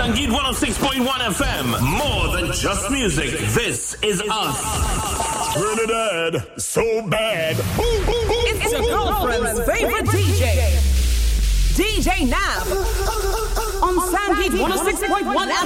Sangeet 106.1 FM. More than just music. This is us. Trinidad, so bad. It's your girlfriend's favorite DJ. DJ Nav. On Sangeet 106.1 FM.